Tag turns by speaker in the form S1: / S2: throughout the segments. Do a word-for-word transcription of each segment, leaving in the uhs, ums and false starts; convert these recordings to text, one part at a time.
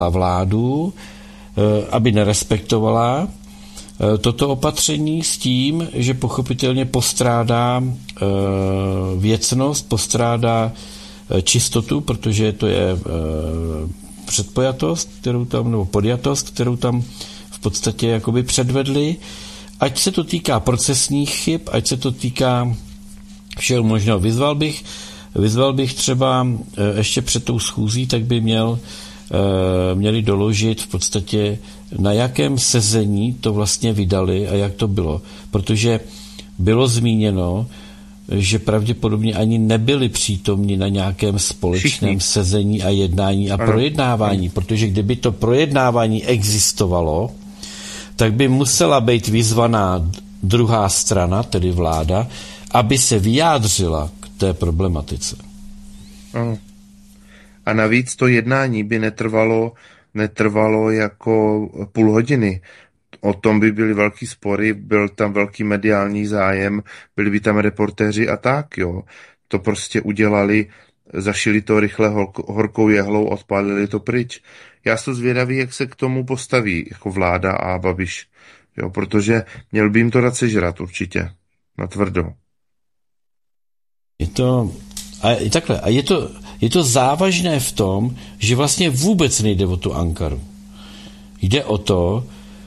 S1: vládu, aby nerespektovala toto opatření s tím, že pochopitelně postrádá věcnost, postrádá čistotu, protože to je předpojatost, kterou tam, nebo podjatost, kterou tam v podstatě jakoby předvedli. Ať se to týká procesních chyb, ať se to týká všeho možného. Vyzval bych, vyzval bych třeba ještě před tou schůzí, tak by měl měli doložit v podstatě, na jakém sezení to vlastně vydali a jak to bylo. Protože bylo zmíněno, že pravděpodobně ani nebyli přítomni na nějakém společném Všichni. sezení a jednání a ano. projednávání, protože kdyby to projednávání existovalo, tak by musela být vyzvaná druhá strana, tedy vláda, aby se vyjádřila k té problematice.
S2: Ano. A navíc to jednání by netrvalo, netrvalo jako půl hodiny. O tom by byly velký spory, byl tam velký mediální zájem, byli by tam reportéři a tak, jo. To prostě udělali, zašili to rychle horkou jehlou, odpálili to pryč. Já jsem zvědavý, jak se k tomu postaví jako vláda a Babiš, jo, protože měl by jim to dát sežrat určitě, natvrdo.
S1: Je to, a takhle, a je to, je to závažné v tom, že vlastně vůbec nejde o tu Ankaru. Jde o to,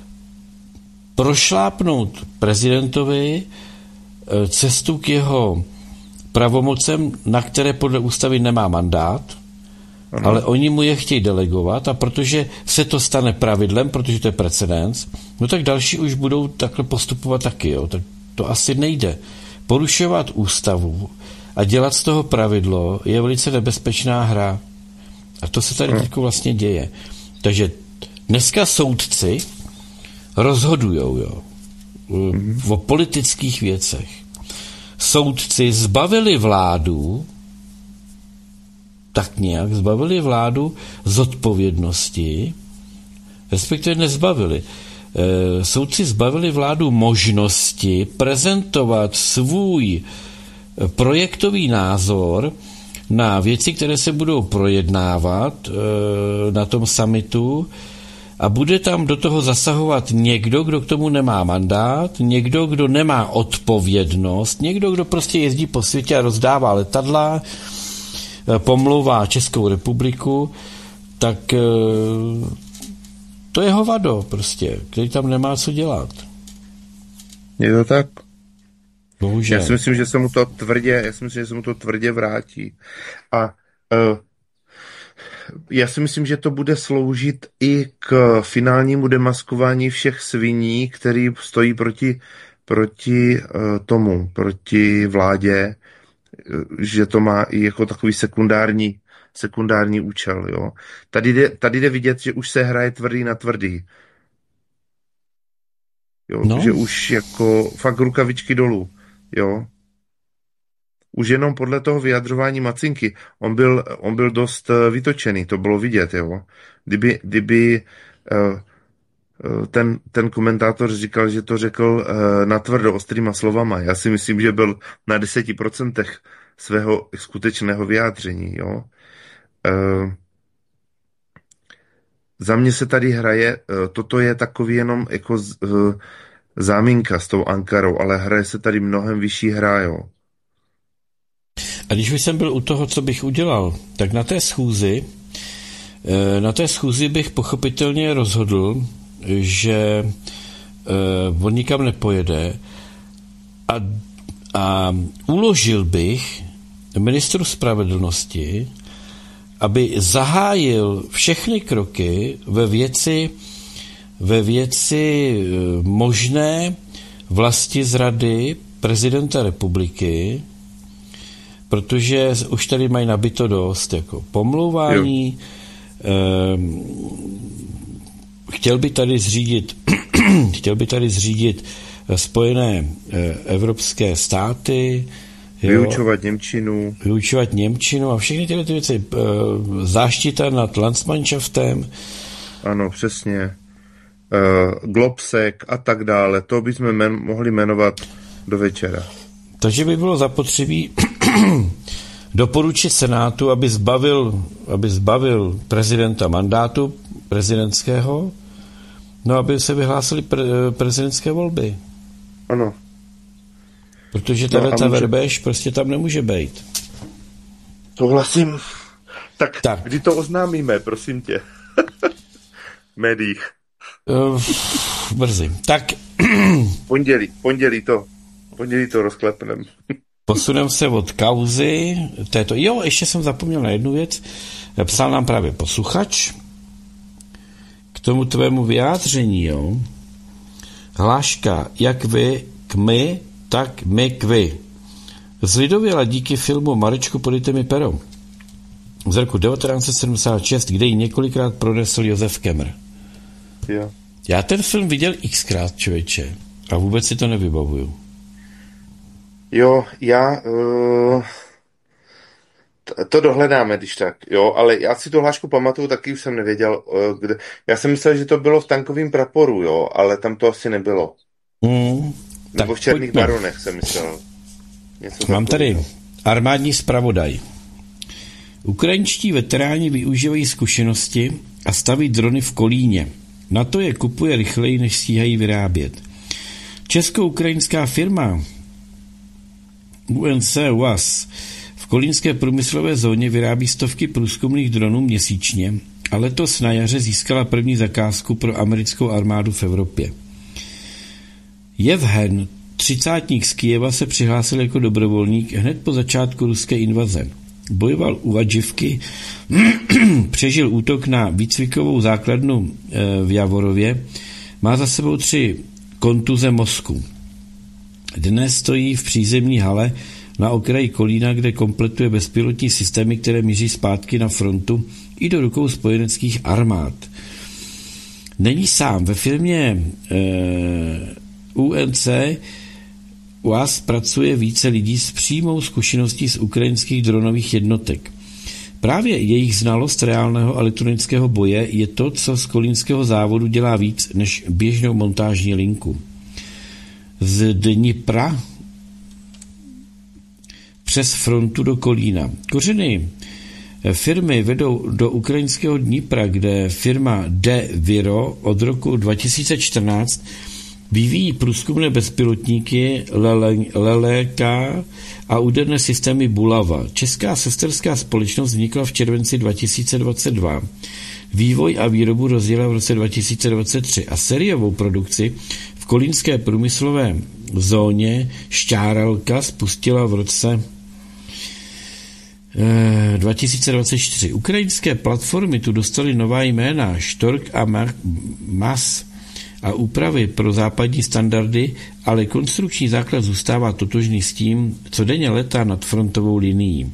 S1: prošlápnout prezidentovi cestu k jeho pravomocem, na které podle ústavy nemá mandát, ano. ale oni mu je chtějí delegovat a protože se to stane pravidlem, protože to je precedens, no tak další už budou takhle postupovat taky. Jo. Tak to asi nejde. Porušovat ústavu a dělat z toho pravidlo je velice nebezpečná hra. A to se tady teď vlastně děje. Takže dneska soudci rozhodujou, jo, mm-hmm. o politických věcech. Soudci zbavili vládu, tak nějak zbavili vládu zodpovědnosti, respektive nezbavili. E, soudci zbavili vládu možnosti prezentovat svůj projektový názor na věci, které se budou projednávat e, na tom summitu, a bude tam do toho zasahovat někdo, kdo k tomu nemá mandát, někdo, kdo nemá odpovědnost, někdo, kdo prostě jezdí po světě a rozdává letadla, pomlouvá Českou republiku, tak to je hovado prostě, který tam nemá co dělat.
S2: Je to tak?
S1: Bohužel.
S2: Já si myslím, že se mu to tvrdě, já si myslím, že se mu to tvrdě vrátí. A uh, já si myslím, že to bude sloužit i k finálnímu demaskování všech sviní, který stojí proti, proti uh, tomu, proti vládě, že to má i jako takový sekundární, sekundární účel. Jo. Tady, jde, tady jde vidět, že už se hraje tvrdý na tvrdý. Jo, no. Že už jako fakt rukavičky dolů. Jo. Už jenom podle toho vyjadřování Macinky, on byl, on byl dost vytočený, to bylo vidět, jo. Kdyby, kdyby uh, ten, ten komentátor říkal, že to řekl uh, natvrdo, ostrýma slovama, já si myslím, že byl na deseti procentech svého skutečného vyjádření, jo. Uh, za mě se tady hraje, uh, toto je takový jenom jako z, uh, záminka s tou Ankarou, ale hraje se tady mnohem vyšší hra, jo.
S1: A když jsem byl u toho, co bych udělal, tak na té schůzi, na té schůzi bych pochopitelně rozhodl, že on nikam nepojede a, a uložil bych ministru spravedlnosti, aby zahájil všechny kroky ve věci, ve věci možné vlastizrady prezidenta republiky, protože už tady mají nabito dost, jako pomlouvání. Eh, chtěl by tady zřídit chtěl by tady zřídit Spojené eh, evropské státy.
S2: Vyučovat jo, němčinu.
S1: Vyučovat němčinu a všechny tyhle ty věci. Eh, záštita nad Landsmannschaftem.
S2: Ano, přesně. Eh, Globsek a tak dále. To bychom men- mohli jmenovat do večera.
S1: Takže by bylo zapotřebí doporučit Senátu, aby zbavil, aby zbavil prezidenta mandátu, prezidentského, no aby se vyhlásily pre- prezidentské volby.
S2: Ano.
S1: Protože tato
S2: no
S1: ta
S2: může...
S1: verbež prostě tam nemůže být.
S2: Souhlasím. Tak,
S1: tak
S2: kdy to oznámíme, prosím tě? V médiích.
S1: Uh, brzy. Tak.
S2: pondělí, pondělí to. Pondělí to rozklepnem.
S1: Posunem se od kauzy této. Jo, ještě jsem zapomněl na jednu věc. Psal nám právě posluchač k tomu tvému vyjádření, jo. Hláška, jak vy k my, tak my k vy. Zlidověla díky filmu Marečku, podejte mi pero z roku devatenáct set sedmdesát šest, kde ji několikrát pronesl Josef Kemr.
S2: Jo.
S1: Já ten film viděl xkrát, člověče, a vůbec si to nevybavuju.
S2: Jo, já uh, to dohledáme, když tak, jo, ale já si tu hlášku pamatuju, taky už jsem nevěděl, uh, kde. Já jsem myslel, že to bylo v Tankovém praporu, jo, ale tam to asi nebylo.
S1: Mm,
S2: Nebo v Černých pojďme. Baronech jsem myslel. Něco
S1: Mám
S2: takový.
S1: tady armádní zpravodaj. Ukrajinští veteráni využívají zkušenosti a staví drony v Kolíně. Na to je kupuje rychleji, než stíhají vyrábět. Česko-ukrajinská firma U N C U A S v kolínské průmyslové zóně vyrábí stovky průzkumných dronů měsíčně a letos na jaře získala první zakázku pro americkou armádu v Evropě. Jevhen, třicátník z Kyjeva, se přihlásil jako dobrovolník hned po začátku ruské invaze. Bojoval u Adživky, přežil útok na výcvikovou základnu v Javorově, má za sebou tři kontuze mozku. Dnes stojí v přízemní hale na okraji Kolína, kde kompletuje bezpilotní systémy, které míří zpátky na frontu i do rukou spojeneckých armád. Není sám. Ve firmě eh, U N C U A S pracuje více lidí s přímou zkušeností z ukrajinských dronových jednotek. Právě jejich znalost reálného elektronického boje je to, co z kolínského závodu dělá víc než běžnou montážní linku. Z Dnipra přes frontu do Kolína. Kořeny firmy vedou do ukrajinského Dnipra, kde firma De Viro od roku dva tisíce čtrnáct vyvíjí průzkumné bezpilotníky Leleka a úderné systémy Bulava. Česká sesterská společnost vznikla v červenci dva tisíce dvacet dva. Vývoj a výrobu rozjela v roce dva tisíce dvacet tři a sériovou produkci v kolínské průmyslové zóně Šťáralka spustila v roce eh, dva tisíce dvacet čtyři. Ukrajinské platformy tu dostaly nová jména Štork a Mas a úpravy pro západní standardy, ale konstrukční základ zůstává totožný s tím, co denně letá nad frontovou linií.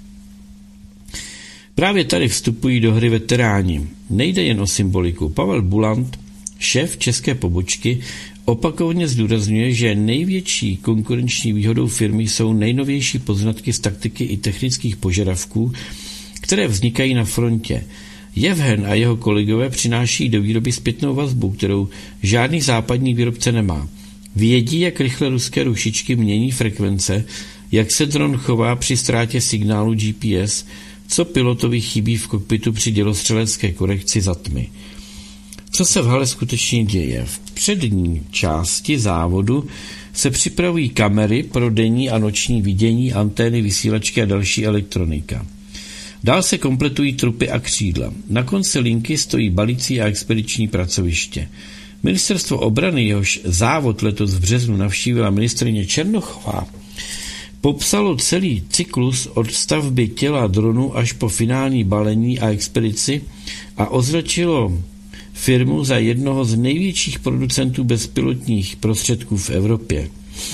S1: Právě tady vstupují do hry veteráni. Nejde jen o symboliku. Pavel Bulant, šéf české pobočky, opakovaně zdůrazňuje, že největší konkurenční výhodou firmy jsou nejnovější poznatky z taktiky i technických požadavků, které vznikají na frontě. Jevhen a jeho kolegové přináší do výroby zpětnou vazbu, kterou žádný západní výrobce nemá. Vědí, jak rychle ruské rušičky mění frekvence, jak se dron chová při ztrátě signálu G P S, co pilotovi chybí v kokpitu při dělostřelecké korekci za tmy. Co se v hale skutečně děje? V přední části závodu se připravují kamery pro denní a noční vidění, antény, vysílačky a další elektronika. Dál se kompletují trupy a křídla. Na konci linky stojí balicí a expediční pracoviště. Ministerstvo obrany, jehož závod letos v březnu navštívila ministryně Černochová, popsalo celý cyklus od stavby těla dronu až po finální balení a expedici a označilo firmu za jednoho z největších producentů bezpilotních prostředků v Evropě.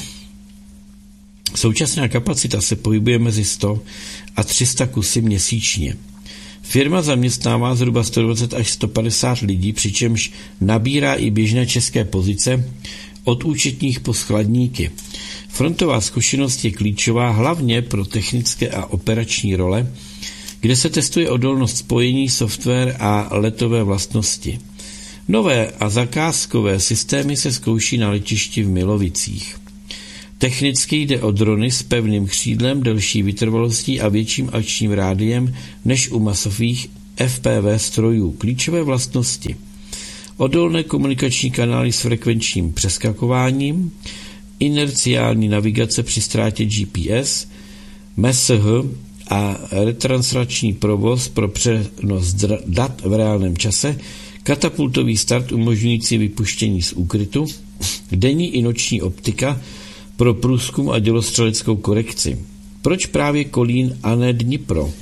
S1: Současná kapacita se pohybuje mezi sto a tři sta kusy měsíčně. Firma zaměstnává zhruba sto dvacet až sto padesát lidí, přičemž nabírá i běžné české pozice od účetních po skladníky. Frontová zkušenost je klíčová hlavně pro technické a operační role, kde se testuje odolnost spojení, software a letové vlastnosti. Nové a zakázkové systémy se zkouší na letišti v Milovicích. Technicky jde o drony s pevným křídlem, delší vytrvalostí a větším akčním rádiem než u masových F P V strojů. Klíčové vlastnosti: odolné komunikační kanály s frekvenčním přeskakováním, inerciální navigace při ztrátě G P S, M S H a retranslační provoz pro přenos dat v reálném čase, katapultový start umožňující vypuštění z úkrytu, denní i noční optika pro průzkum a dělostřeleckou korekci. Proč právě Kolín a ne Dnipro?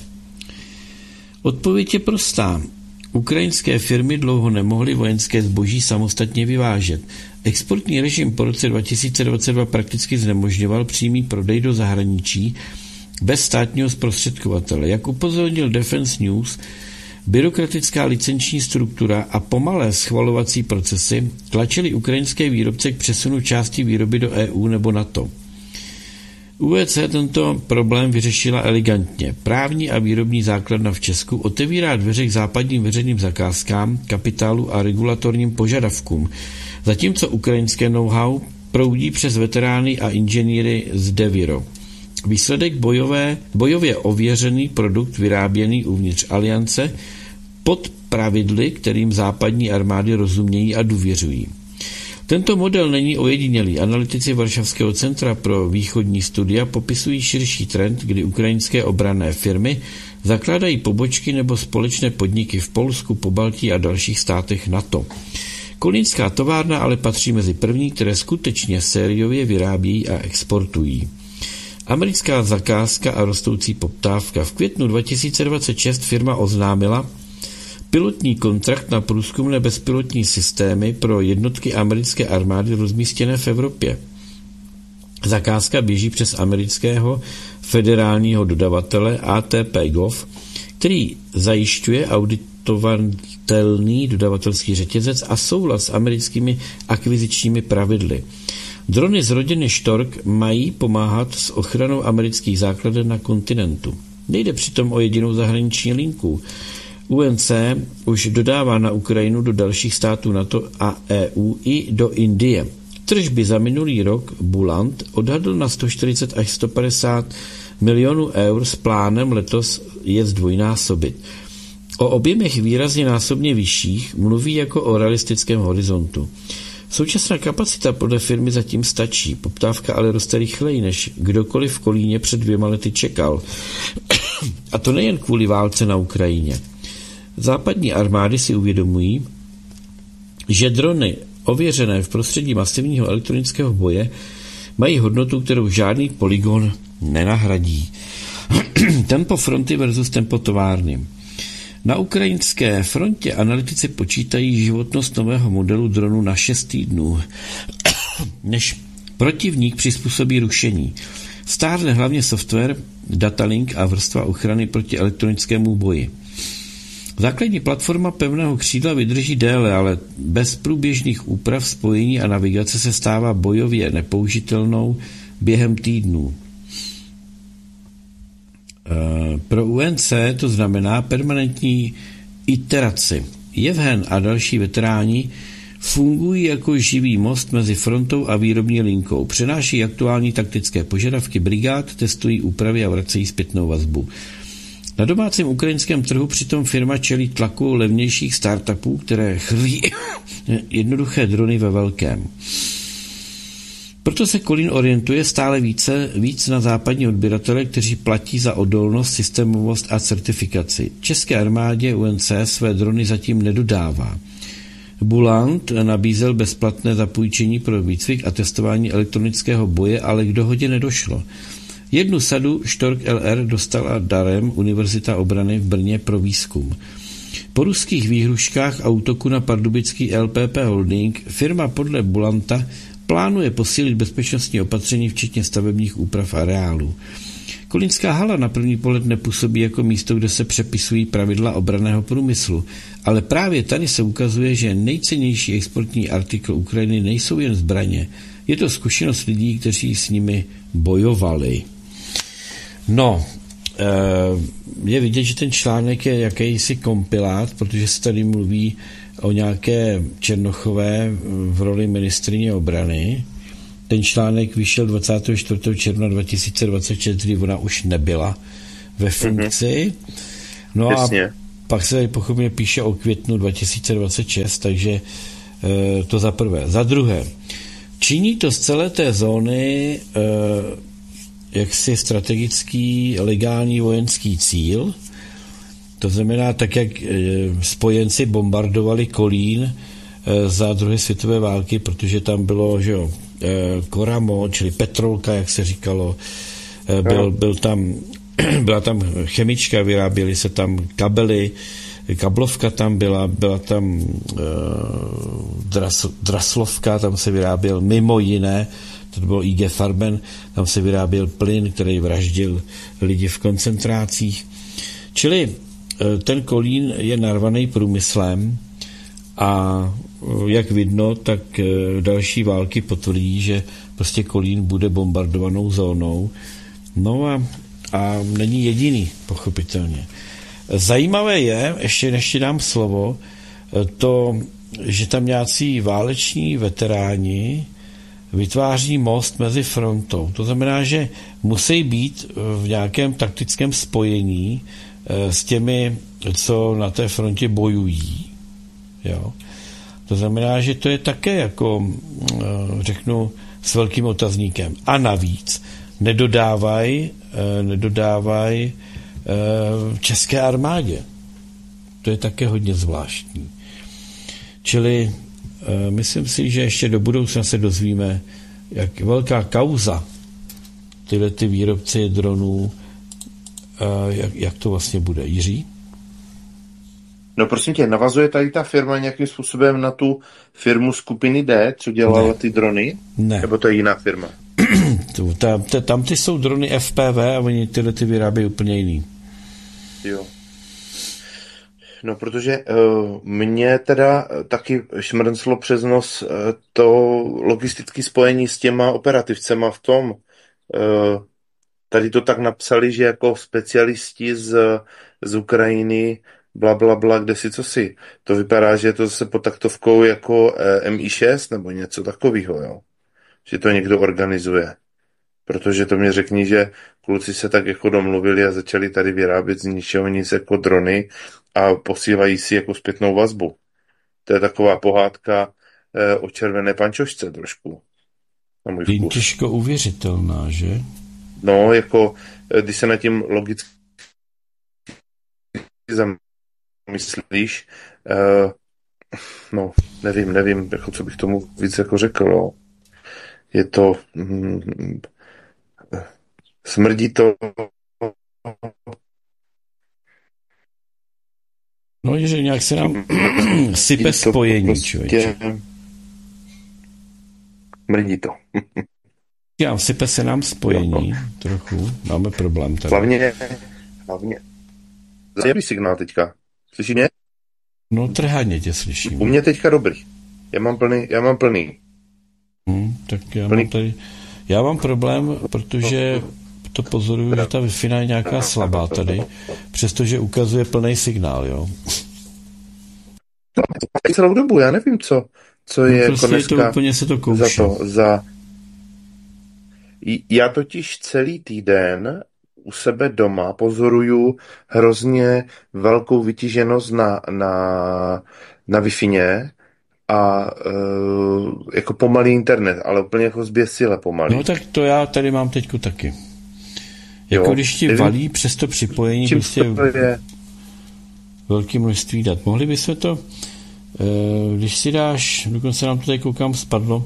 S1: Odpověď je prostá. Ukrajinské firmy dlouho nemohly vojenské zboží samostatně vyvážet. Exportní režim po roce dva tisíce dvacet dva prakticky znemožňoval přímý prodej do zahraničí bez státního zprostředkovatele. Jak upozornil Defense News, byrokratická licenční struktura a pomalé schvalovací procesy tlačily ukrajinské výrobce k přesunu části výroby do E U nebo NATO. U E C tento problém vyřešila elegantně. Právní a výrobní základna v Česku otevírá dveře k západním veřejným zakázkám, kapitálu a regulatorním požadavkům, zatímco ukrajinské know-how proudí přes veterány a inženýry z Deviro. Výsledek: bojové, bojově ověřený produkt vyráběný uvnitř aliance pod pravidly, kterým západní armády rozumějí a důvěřují. Tento model není ojedinělý. Analytici Varšavského centra pro východní studia popisují širší trend, kdy ukrajinské obranné firmy zakládají pobočky nebo společné podniky v Polsku, Pobaltí a dalších státech NATO. Kolínská továrna ale patří mezi první, které skutečně sériově vyrábějí a exportují. Americká zakázka a rostoucí poptávka. V květnu dva tisíce dvacet šest firma oznámila pilotní kontrakt na průzkumné bezpilotní systémy pro jednotky americké armády rozmístěné v Evropě. Zakázka běží přes amerického federálního dodavatele A T P Gov, který zajišťuje auditovatelný dodavatelský řetězec a soulad s americkými akvizičními pravidly. Drony z rodiny Stork mají pomáhat s ochranou amerických základen na kontinentu. Nejde přitom o jedinou zahraniční linku. U N C už dodává na Ukrajinu, do dalších států NATO a E U i do Indie. Tržby za minulý rok Bulant odhadl na sto čtyřicet až sto padesát milionů eur s plánem letos je zdvojnásobit. O objemech výrazně násobně vyšších mluví jako o realistickém horizontu. Současná kapacita podle firmy zatím stačí, poptávka ale roste rychleji, než kdokoliv v Kolíně před dvěma lety čekal. A to nejen kvůli válce na Ukrajině. Západní armády si uvědomují, že drony ověřené v prostředí masivního elektronického boje mají hodnotu, kterou žádný polygon nenahradí. Tempo fronty versus tempo továrny. Na ukrajinské frontě analytici počítají životnost nového modelu dronu na šest týdnů, než protivník přizpůsobí rušení. Stárne hlavně software, datalink a vrstva ochrany proti elektronickému boji. Základní platforma pevného křídla vydrží déle, ale bez průběžných úprav spojení a navigace se stává bojově nepoužitelnou během týdnů. Pro U N C to znamená permanentní iteraci. Jevhen a další veteráni fungují jako živý most mezi frontou a výrobní linkou. Přenáší aktuální taktické požadavky brigád, testují úpravy a vracejí zpětnou vazbu. Na domácím ukrajinském trhu přitom firma čelí tlaku levnějších startupů, které chrlí jednoduché drony ve velkém. Proto se Kolín orientuje stále více víc na západní odběratele, kteří platí za odolnost, systémovost a certifikaci. České armádě U N C své drony zatím nedodává. Bulant nabízel bezplatné zapůjčení pro výcvik a testování elektronického boje, ale k dohodě nedošlo. Jednu sadu Stork L R dostala darem Univerzita obrany v Brně pro výzkum. Po ruských výhruškách a útoku na pardubický L P P Holding firma podle Bulanta plánuje posílit bezpečnostní opatření včetně stavebních úprav areálů. Kolínská hala na první pohled nepůsobí jako místo, kde se přepisují pravidla obranného průmyslu, ale právě tady se ukazuje, že nejcennější exportní artikl Ukrajiny nejsou jen zbraně. Je to zkušenost lidí, kteří s nimi bojovali. No, je vidět, že ten článek je jakýsi kompilát, protože se tady mluví o nějaké Černochové v roli ministryně obrany. Ten článek vyšel dvacátého čtvrtého června dva tisíce dvacet šest, kdy ona už nebyla ve funkci. No a pak se tady pochopně píše o květnu dva tisíce dvacet šest, takže to za prvé. Za druhé, činí to z celé té zóny jaksi strategický legální vojenský cíl. To znamená, tak jak spojenci bombardovali Kolín za druhé světové války, protože tam bylo, že jo, Koramo, čili petrolka, jak se říkalo, byl, byl tam, byla tam chemička, vyráběly se tam kabely, kablovka tam byla, byla tam uh, dras, draslovka, tam se vyráběl mimo jiné, to bylo I G Farben, tam se vyráběl plyn, který vraždil lidi v koncentrácích. Čili uh, ten Kolín je narvaný průmyslem a uh, jak vidno, tak uh, další války potvrdí, že prostě Kolín bude bombardovanou zónou. No a, a není jediný, pochopitelně. Zajímavé je, ještě než ti dám slovo, to, že tam nějací váleční veteráni vytváří most mezi frontou. To znamená, že musí být v nějakém taktickém spojení s těmi, co na té frontě bojují. Jo? To znamená, že to je také jako, řeknu, s velkým otazníkem. A navíc nedodávají nedodávaj české armádě. To je také hodně zvláštní. Čili myslím si, že ještě do budoucna se dozvíme, jak velká kauza tyhle ty výrobci dronů, jak, jak to vlastně bude. Jiří?
S2: No prosím tě, navazuje tady ta firma nějakým způsobem na tu firmu skupiny D, co dělala ne. ty drony?
S1: Ne.
S2: Nebo to je jiná firma?
S1: tam, tam ty jsou drony F P V a oni tyhle ty vyrábějí úplně jiný.
S2: Jo. No, protože uh, mě teda taky šmrnclo přes nos uh, to logistické spojení s těma operativcema v tom. Uh, tady to tak napsali, že jako specialisti z, z Ukrajiny bla, bla, bla, kde si co si. To vypadá, že je to zase pod taktovkou jako uh, M I šest nebo něco takového, jo. Že to někdo organizuje. Protože to mě řekni, že kluci se tak jako domluvili a začali tady vyrábět z ničeho nic jako drony a posílají si jako zpětnou vazbu. To je taková pohádka eh, o červené pančošce trošku. Na můj vkus.
S1: Těžko uvěřitelná, že?
S2: No, jako když se nad tím logicky zamyslíš, eh, no, nevím, nevím, jako co bych tomu víc jako řekl, no. Je to mm, smrdí to.
S1: No, že nějak se nám sype spojení,
S2: prostě,
S1: člověče.
S2: Mrdí to.
S1: Já, sype se nám spojení trochu. Máme problém tady.
S2: Hlavně, hlavně. Zajímavý signál teďka. Slyší mě?
S1: No, trháně tě slyším.
S2: U mě teďka dobrý. Já mám plný, já mám plný.
S1: Hmm, tak já
S2: plný.
S1: mám tady... Já mám problém, protože to pozoruju, že ta Wi-Fi je nějaká slabá tady, přestože ukazuje plný signál, jo.
S2: Celou dobu, já nevím, co, co je
S1: no, prostě
S2: jako dneska
S1: to úplně se to kouší.
S2: za to, za... Já totiž celý týden u sebe doma pozoruju hrozně velkou vytíženost na, na, na Wi-Fi a uh, jako pomalý internet, ale úplně jako zběsile pomalý.
S1: No tak to já tady mám teďku taky. Jako jo, když ti valí přes to připojení prostě
S2: je...
S1: velké množství dat. Mohli bychom to, když si dáš, dokonce nám to tady koukám spadlo,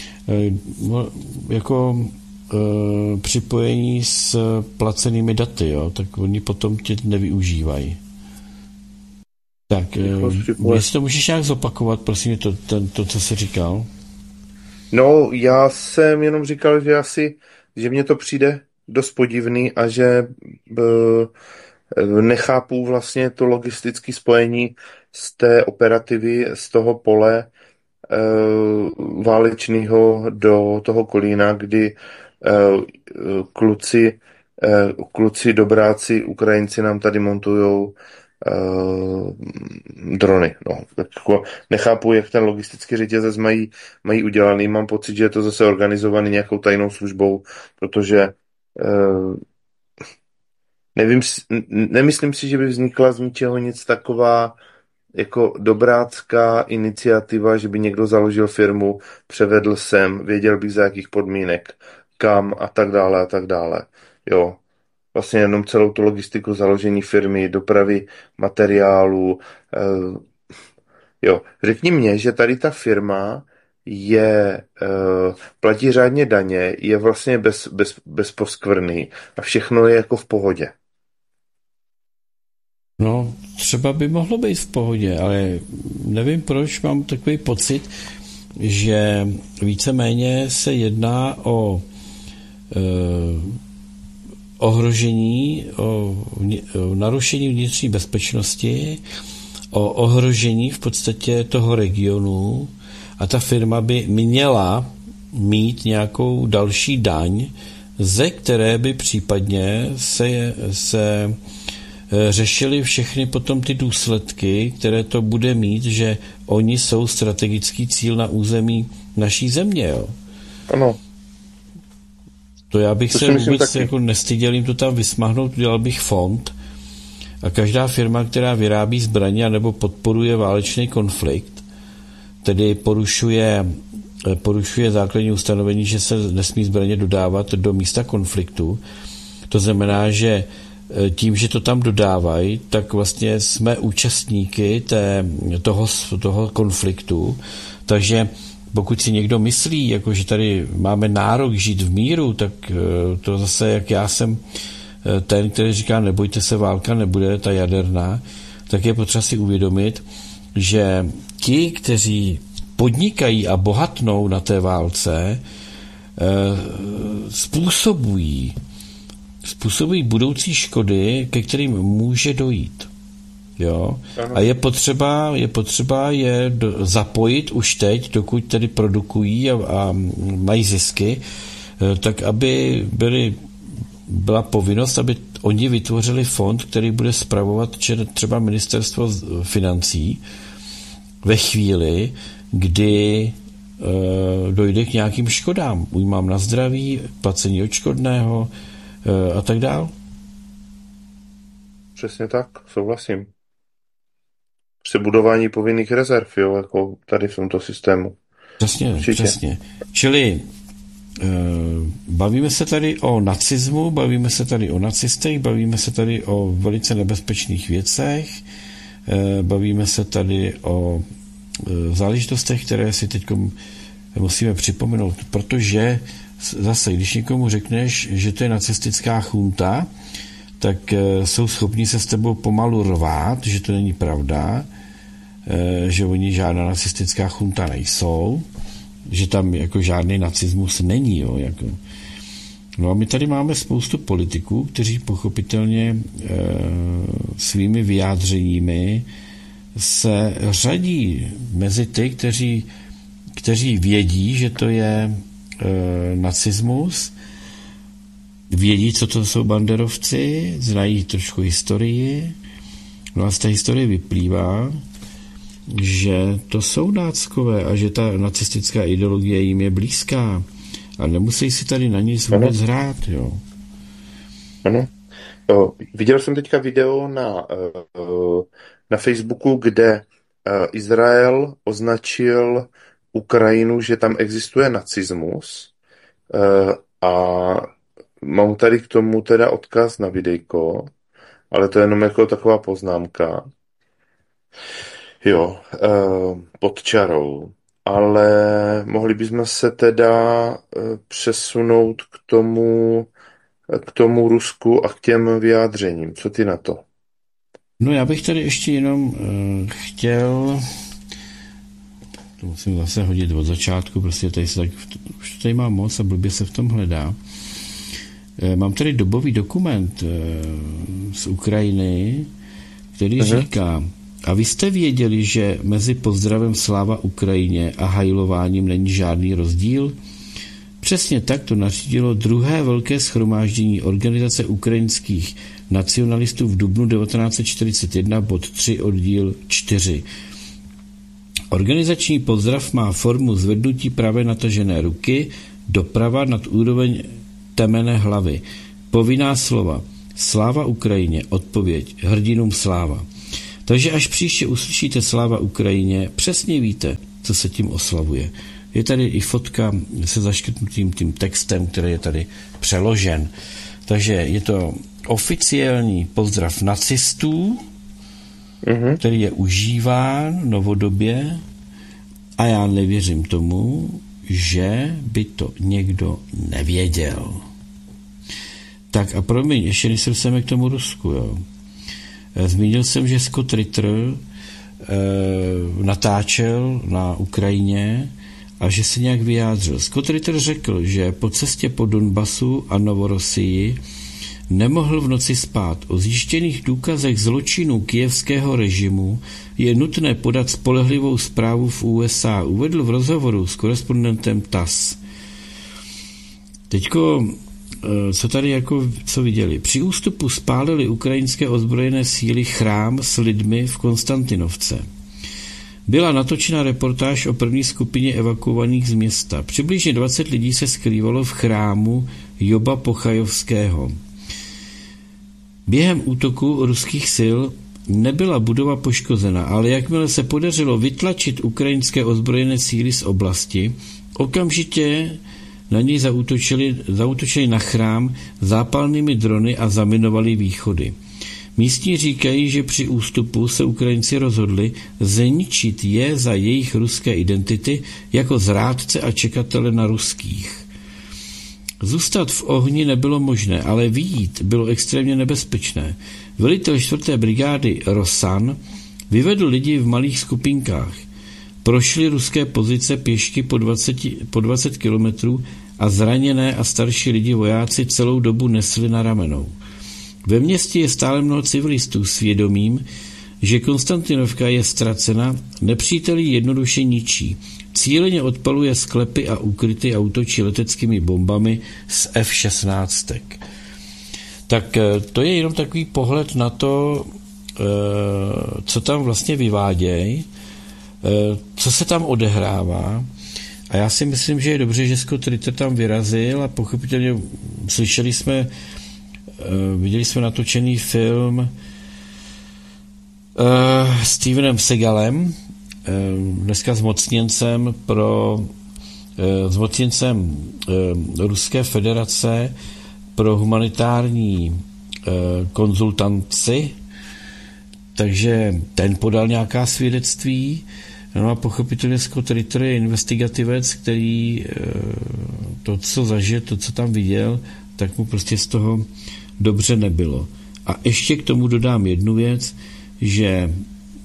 S1: jako připojení s placenými daty, jo, tak oni potom tě nevyužívají. Tak, jestli to můžeš nějak zopakovat, prosím, to, to, to, co jsi říkal?
S2: No, já jsem jenom říkal, že asi, že mně to přijde dost podivný a že uh, nechápu vlastně to logistické spojení z té operativy, z toho pole uh, válečného do toho Kolína, kdy uh, kluci, uh, kluci dobráci, Ukrajinci nám tady montujou Uh, drony. No. Tak jako nechápu, jak ten logistický řetězec mají, mají udělaný. Mám pocit, že je to zase organizovaný nějakou tajnou službou, protože uh, Nevím, nemyslím si, že by vznikla z ničeho nic taková jako dobrácká iniciativa, že by někdo založil firmu, převedl sem, věděl bych za jakých podmínek, kam a tak dále a tak dále. Jo, vlastně jenom celou tu logistiku založení firmy, dopravy materiálů. Eh, jo, řekni mně, že tady ta firma je, eh, platí řádně daně, je vlastně bez, bez, bez poskvrny a všechno je jako v pohodě.
S1: No, třeba by mohlo být v pohodě, ale nevím, proč mám takový pocit, že víceméně se jedná o e, ohrožení, o, o narušení vnitřní bezpečnosti, o ohrožení v podstatě toho regionu a ta firma by měla mít nějakou další daň, ze které by případně se, se řešili všechny potom ty důsledky, které to bude mít, že oni jsou strategický cíl na území naší země. Jo.
S2: Ano.
S1: To já bych to se vůbec jako nestyděl jim to tam vysmahnout, udělal bych fond a každá firma, která vyrábí zbraně nebo podporuje válečný konflikt, tedy porušuje, porušuje základní ustanovení, že se nesmí zbraně dodávat do místa konfliktu, to znamená, že tím, že to tam dodávají, tak vlastně jsme účastníky té, toho, toho konfliktu, takže pokud si někdo myslí, jako že tady máme nárok žít v míru, tak to zase, jak já jsem ten, který říká, nebojte se, válka nebude, ta jaderná, tak je potřeba si uvědomit, že ti, kteří podnikají a bohatnou na té válce, způsobují způsobují budoucí škody, ke kterým může dojít. Jo? A je potřeba, je potřeba je do, zapojit už teď, dokud tedy produkují a, a mají zisky, tak aby byly, byla povinnost, aby oni vytvořili fond, který bude spravovat třeba ministerstvo financí ve chvíli, kdy e, dojde k nějakým škodám. Újmám na zdraví, placení odškodného, a tak dál.
S2: Přesně tak, souhlasím. Přebudování povinných rezerv, jo, jako tady v tomto systému.
S1: Přesně, Určitě. přesně. Čili e, bavíme se tady o nacismu, bavíme se tady o nacistech, bavíme se tady o velice nebezpečných věcech, e, bavíme se tady o e, záležitostech, které si teď musíme připomenout, protože zase, když někomu řekneš, že to je nacistická chunta, tak e, jsou schopni se s tebou pomalu rvát, že to není pravda, e, že oni žádná nacistická chunta nejsou, že tam jako žádný nacismus není. Jo, jako. No a my tady máme spoustu politiků, kteří pochopitelně e, svými vyjádřeními se řadí mezi ty, kteří, kteří vědí, že to je nacismus, vědí, co to jsou banderovci, znají trošku historii, no a z té historie vyplývá, že to jsou náckové a že ta nacistická ideologie jim je blízká a nemusí si tady na nic vůbec hrát, jo.
S2: Ano. O, viděl jsem teďka video na, na Facebooku, kde Izrael označil Ukrajinu, že tam existuje nacismus a mám tady k tomu teda odkaz na videjko, ale to je jenom jako taková poznámka. Jo, pod čarou. Ale mohli bychom se teda přesunout k tomu, k tomu Rusku a k těm vyjádřením. Co ty na to?
S1: No já bych tady ještě jenom uh, chtěl to musím zase hodit od začátku, prostě tady se tak, už to tady mám moc a blbě se v tom hledá. E, mám tady dobový dokument e, z Ukrajiny, který Aha. říká, a vy jste věděli, že mezi pozdravem Sláva Ukrajině a hajlováním není žádný rozdíl? Přesně tak to nařídilo druhé velké shromáždění Organizace ukrajinských nacionalistů v dubnu devatenáct set čtyřicet jedna, bod tři, oddíl čtyři. Organizační pozdrav má formu zvednutí pravé natažené ruky doprava nad úroveň temené hlavy. Povinná slova Sláva Ukrajině, odpověď, hrdinům sláva. Takže až příště uslyšíte sláva Ukrajině, přesně víte, co se tím oslavuje. Je tady i fotka se zaškrtnutým tím textem, který je tady přeložen. Takže je to oficiální pozdrav nacistů, mm-hmm. který je užíván novodobě a já nevěřím tomu, že by to někdo nevěděl. Tak a promiň, ještě než jsem se k tomu Rusku, jo. Zmínil jsem, že Scott Ritter e, natáčel na Ukrajině a že se nějak vyjádřil. Scott Ritter řekl, že po cestě po Donbasu a Novorossii nemohl v noci spát. O zjištěných důkazech zločinů kyjevského režimu je nutné podat spolehlivou zprávu v U S A. Uvedl v rozhovoru s korespondentem T A S S. Teďko, co tady jako, co viděli? Při ústupu spálili ukrajinské ozbrojené síly chrám s lidmi v Konstantinovce. Byla natočena reportáž o první skupině evakuovaných z města. Přibližně dvacet lidí se skrývalo v chrámu Joba Pochajovského. Během útoku ruských sil nebyla budova poškozena, ale jakmile se podařilo vytlačit ukrajinské ozbrojené síly z oblasti, okamžitě na něj zaútočili, zaútočili na chrám zápalnými drony a zaminovali východy. Místní říkají, že při ústupu se Ukrajinci rozhodli zničit je za jejich ruské identity jako zrádce a čekatele na ruských. Zůstat v ohni nebylo možné, ale vyjít bylo extrémně nebezpečné. Velitel čtvrté brigády Rosan vyvedl lidi v malých skupinkách. Prošli ruské pozice pěšky po dvacet, po dvacet kilometrů a zraněné a starší lidi vojáci celou dobu nesli na ramenou. Ve městě je stále mnoho civilistů s vědomím, že Konstantinovka je ztracena, nepřítel ji jednoduše ničí. Cíleně odpaluje sklepy a úkryty a útočí leteckými bombami z F šestnáct. Tak to je jenom takový pohled na to, co tam vlastně vyvádějí, co se tam odehrává. A já si myslím, že je dobře, že Scott Ritter tam vyrazil a pochopitelně slyšeli jsme, viděli jsme natočený film uh, Stevenem Segalem, uh, dneska zmocněncem pro uh, zmocněncem uh, Ruské federace pro humanitární uh, konzultanci, takže ten podal nějaká svědectví. No a pochopitelně Scott Ritter je investigativec, který uh, to, co zažil, to, co tam viděl, tak mu prostě z toho dobře nebylo. A ještě k tomu dodám jednu věc, že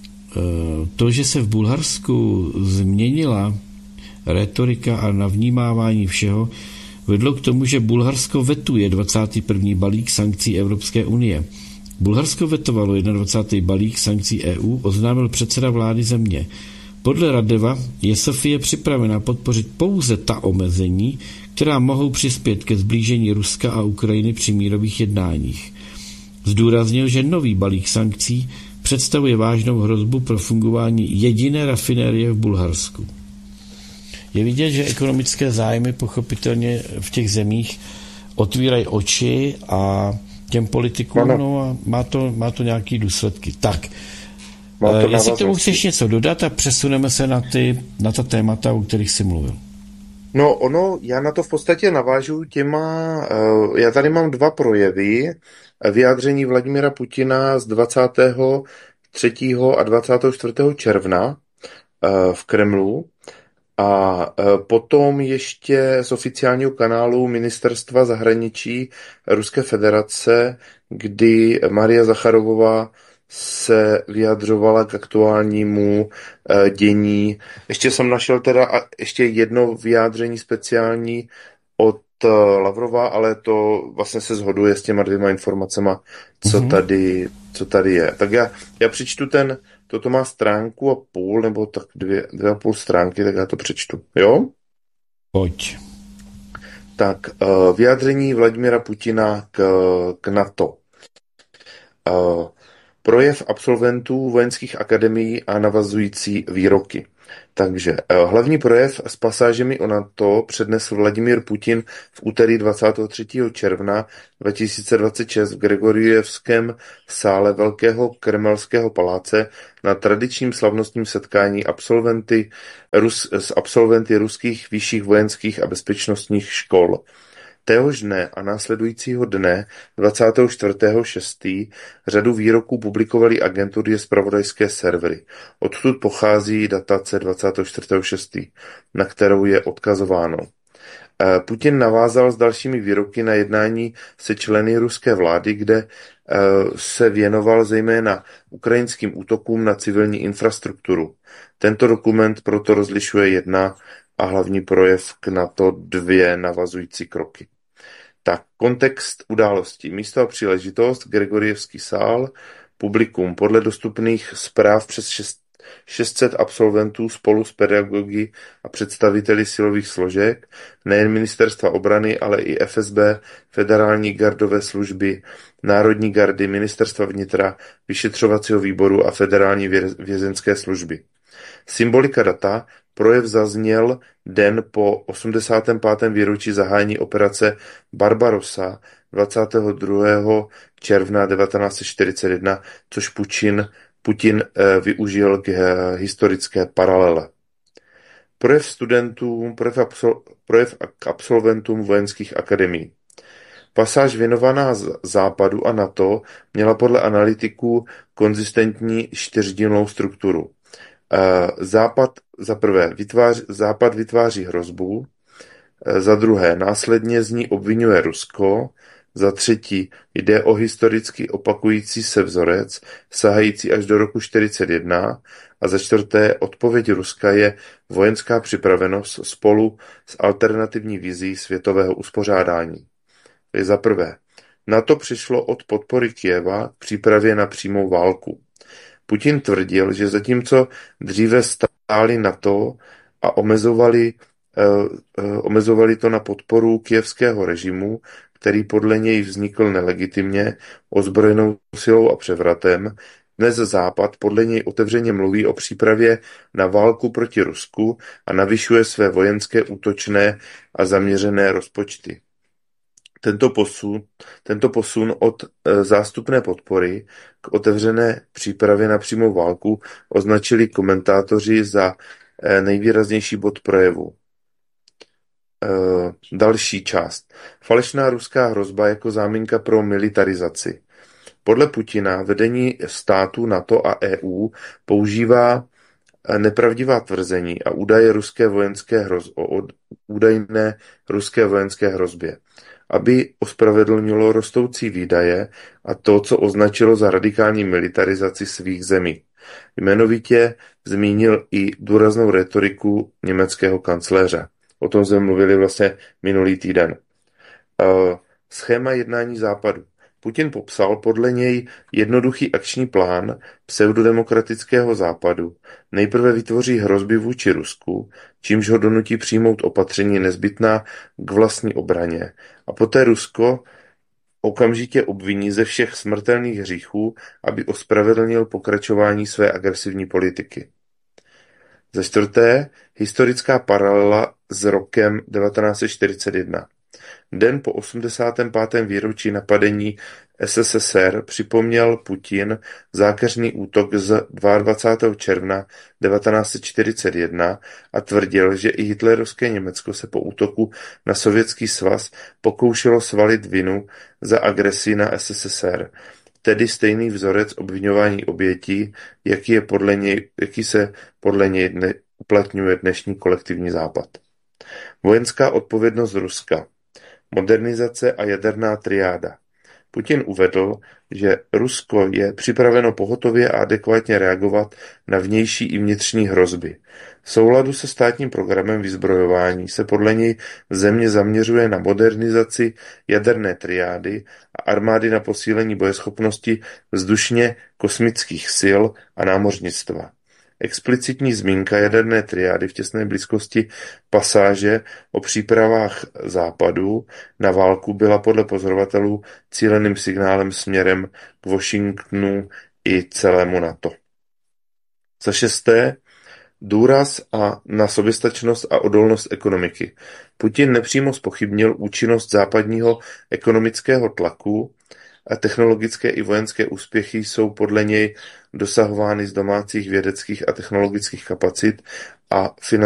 S1: to, že se v Bulharsku změnila retorika a navnímávání všeho, vedlo k tomu, že Bulharsko vetuje dvacátý první balík sankcí Evropské unie. Bulharsko vetovalo dvacátý první balík sankcí E U, oznámil předseda vlády země. Podle Radeva je Sofie připravena podpořit pouze ta omezení, která mohou přispět ke zblížení Ruska a Ukrajiny při mírových jednáních. Zdůraznil, že nový balík sankcí představuje vážnou hrozbu pro fungování jediné rafinérie v Bulharsku. Je vidět, že ekonomické zájmy pochopitelně v těch zemích otvírají oči a těm politikům no, a má to, má to nějaké důsledky. Tak, e, jestli k tomu chceš něco dodat a přesuneme se na, ty, na ta témata, o kterých jsi mluvil.
S2: No ono, já na to v podstatě navážu těma, uh, já tady mám dva projevy, vyjádření Vladimira Putina z dvacátého třetího a dvacátého čtvrtého června uh, v Kremlu a uh, potom ještě z oficiálního kanálu Ministerstva zahraničí Ruské federace, kdy Maria Zacharovová se vyjadřovala k aktuálnímu uh, dění. Ještě jsem našel teda a ještě jedno vyjádření speciální od uh, Lavrova, ale to vlastně se shoduje s těma dvěma informacema, co, mm-hmm. tady, co tady je. Tak já, já přečtu ten, toto má stránku a půl, nebo tak dvě, dvě a půl stránky, tak já to přečtu. Jo?
S1: Pojď.
S2: Tak, uh, vyjádření Vladimira Putina k, k NATO. Uh, Projev absolventů vojenských akademií a navazující výroky. Takže hlavní projev s pasážemi o NATO přednesl Vladimír Putin v úterý dvacátého třetího června dva tisíce dvacet šest v Gregorievském sále Velkého kremelského paláce na tradičním slavnostním setkání absolventy, Rus, s absolventy ruských vyšších vojenských a bezpečnostních škol. Téhož dne a následujícího dne dvacátého čtvrtého šestého řadu výroků publikovaly agentury a zpravodajské servery. Odtud pochází datace dvacátého čtvrtého šestého na kterou je odkazováno. Putin navázal s dalšími výroky na jednání se členy ruské vlády, kde se věnoval zejména ukrajinským útokům na civilní infrastrukturu. Tento dokument proto rozlišuje jedna a hlavní projev k NATO dvě navazující kroky. Tak, kontext událostí. Místo a příležitost, Gregorievský sál, publikum. Podle dostupných zpráv přes šest set absolventů spolu s pedagogy a představiteli silových složek, nejen ministerstva obrany, ale i F S B, Federální gardové služby, Národní gardy, ministerstva vnitra, vyšetřovacího výboru a Federální vězenské služby. Symbolika data. Projev zazněl den po osmdesátém pátém výročí zahájení operace Barbarossa dvacátého druhého června devatenáct set čtyřicet jedna, což Putin, Putin eh, využil k eh, historické paralele. Projev studentům, projev, absol, projev k absolventům vojenských akademií. Pasáž věnovaná Západu a NATO měla podle analytiků konzistentní čtyřdílnou strukturu. Západ za prvé vytváří, Západ vytváří hrozbu, za druhé následně z ní obvinuje Rusko, za třetí jde o historicky opakující se vzorec, sahající až do roku čtyřicet jedna a za čtvrté odpověď Ruska je vojenská připravenost spolu s alternativní vizí světového uspořádání. Je za prvé, NATO přišlo od podpory Kyjeva k přípravě na přímou válku. Putin tvrdil, že zatímco dříve stáli NATO a omezovali, eh, omezovali to na podporu kyjevského režimu, který podle něj vznikl nelegitimně, ozbrojenou silou a převratem, dnes Západ podle něj otevřeně mluví o přípravě na válku proti Rusku a navyšuje své vojenské útočné a zaměřené rozpočty. Tento posun, tento posun od e, zástupné podpory k otevřené přípravě na přímou válku označili komentátoři za e, nejvýraznější bod projevu. E, další část. Falešná ruská hrozba jako záminka pro militarizaci. Podle Putina vedení států NATO a E U používá nepravdivá tvrzení a údaje ruské vojenské hroz, o údajné ruské vojenské hrozbě, aby ospravedlnilo rostoucí výdaje a to, co označilo za radikální militarizaci svých zemí. Jmenovitě zmínil i důraznou retoriku německého kancléře. O tom jsme mluvili vlastně minulý týden. Uh, schéma jednání Západu. Putin popsal podle něj jednoduchý akční plán pseudodemokratického Západu. Nejprve vytvoří hrozby vůči Rusku, čímž ho donutí přijmout opatření nezbytná k vlastní obraně. A poté Rusko okamžitě obviní ze všech smrtelných hříchů, aby ospravedlnil pokračování své agresivní politiky. Za čtvrté, historická paralela s rokem devatenáct set čtyřicet jedna. Den po osmdesátém pátém výročí napadení S S S R připomněl Putin zákeřný útok z dvacátého druhého června devatenáct set čtyřicet jedna a tvrdil, že i hitlerovské Německo se po útoku na Sovětský svaz pokoušelo svalit vinu za agresi na S S S R, tedy stejný vzorec obviňování obětí, jaký, je podle něj, jaký se podle něj dne, uplatňuje dnešní kolektivní Západ. Vojenská odpovědnost Ruska. Modernizace a jaderná triáda. Putin uvedl, že Rusko je připraveno pohotově a adekvátně reagovat na vnější i vnitřní hrozby. V souladu se státním programem vyzbrojování se podle něj země zaměřuje na modernizaci jaderné triády a armády na posílení bojeschopnosti vzdušně kosmických sil a námořnictva. Explicitní zmínka jaderné triády v těsné blízkosti pasáže o přípravách Západu na válku byla podle pozorovatelů cíleným signálem směrem k Washingtonu i celému NATO. Za šesté, důraz a na soběstačnost a odolnost ekonomiky. Putin nepřímo zpochybnil účinnost západního ekonomického tlaku a technologické i vojenské úspěchy jsou podle něj dosahovány z domácích vědeckých a technologických kapacit a finanční